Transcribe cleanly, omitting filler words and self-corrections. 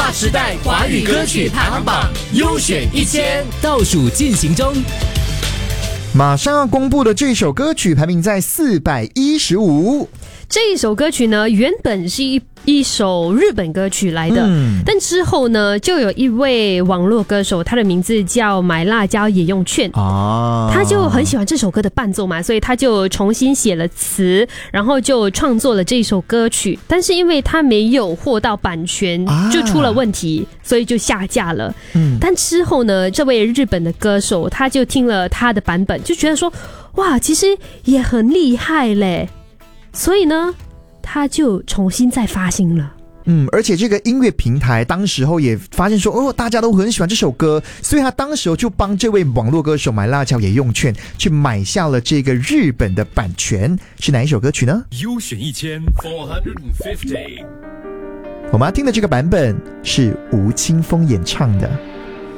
划时代华语歌曲排行榜优选1000倒数进行中。 马上要公布的这首歌曲排名在415。 这一首歌曲呢，原本是一首日本歌曲来的，但之后呢，就有一位网络歌手，他的名字叫买辣椒也用券他就很喜欢这首歌的伴奏嘛，所以他就重新写了词，然后就创作了这首歌曲。但是因为他没有获到版权，就出了问题，所以就下架了。但之后呢，这位日本的歌手他就听了他的版本，就觉得说，哇，其实也很厉害嘞。所以呢，他就重新再发行了。 而且这个音乐平台当时候也发现说，大家都很喜欢这首歌，所以他当时候就帮这位网络歌手买辣椒也用券去买下了这个日本的版权。是哪一首歌曲呢？ 优选1450。 我们要听的这个版本是吴青峰演唱的。